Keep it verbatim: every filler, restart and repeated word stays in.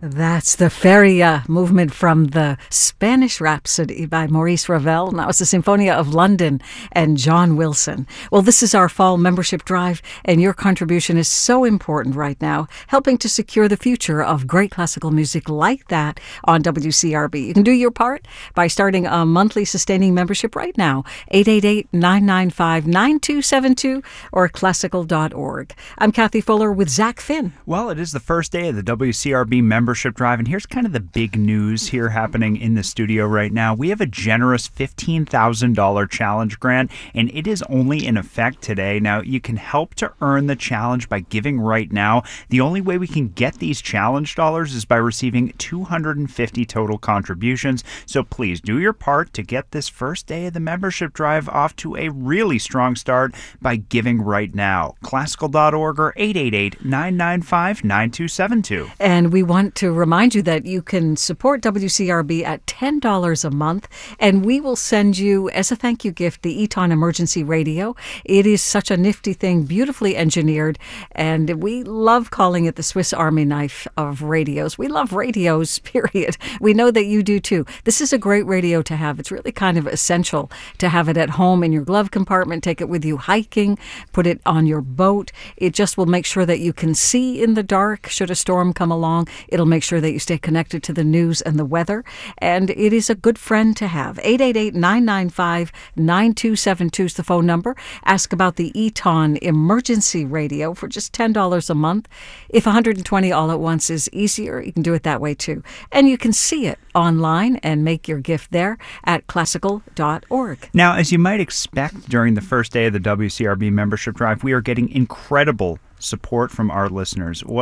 That's the Feria movement from the Spanish Rhapsody by Maurice Ravel. And that was the Sinfonia of London and John Wilson. Well, this is our fall membership drive, and your contribution is so important right now, helping to secure the future of great classical music like that on W C R B. You can do your part by starting a monthly sustaining membership right now, eight eight eight, nine nine five, nine two seven two or classical dot org. I'm Kathy Fuller with Zach Finn. Well, it is the first day of the W C R B membership drive, and here's kind of the big news here happening in the studio right now. We have a generous fifteen thousand dollars challenge grant, and it is only in effect today. Now, you can help to earn the challenge by giving right now. The only way we can get these challenge dollars is by receiving two hundred fifty total contributions, so please do your part to get this first day of the membership drive off to a really strong start by giving right now. classical dot org or eight eight eight, nine nine five, nine two seven two. And we want to remind you that you can support W C R B at ten dollars a month, and we will send you, as a thank you gift, the Eton Emergency Radio. It is such a nifty thing, beautifully engineered, and we love calling it the Swiss Army knife of radios. We love radios, period. We know that you do too. This is a great radio to have. It's really kind of essential to have it at home in your glove compartment. Take it with you hiking, put it on your boat. It just will make sure that you can see in the dark should a storm come along. It'll make sure that you stay connected to the news and the weather, and it is a good friend to have. eight eight eight, nine nine five, nine two seven two is the phone number. Ask about the Eton Emergency Radio for just ten dollars a month. If one hundred twenty all at once is easier, you can do it that way too. And you can see it online and make your gift there at classical dot org. Now, as you might expect during the first day of the W C R B membership drive, we are getting incredible support from our listeners. What